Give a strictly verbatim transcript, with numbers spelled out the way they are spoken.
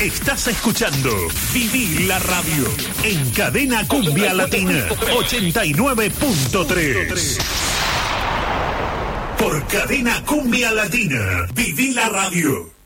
Estás escuchando Viví la Radio en Cadena Cumbia Latina ochenta y nueve punto tres. Por Cadena Cumbia Latina, Viví la Radio.